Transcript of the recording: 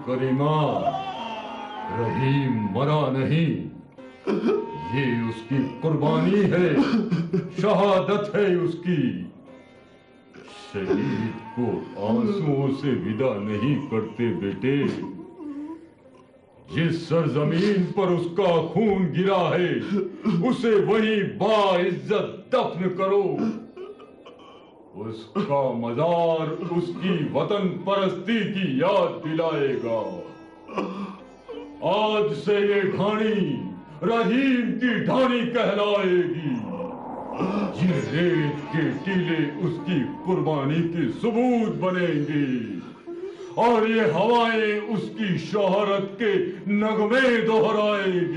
करीमा, रहीम मरा नहीं, ये उसकी कुर्बानी है, शहादत है उसकी। शहीद को आंसुओं से विदा नहीं करते बेटे। जिस सरजमीन पर उसका खून गिरा है, उसे वहीं बाइज्जत दफन करो। उसका मजार उसकी वतन परस्ती की याद दिलाएगा। आज से ये ढाणी रहीम की ढाणी कहलाएगी। ये रेत के टीले उसकी कुर्बानी के सबूत बनेंगे और ये हवाएं उसकी शोहरत के नगमे दोहराएगी।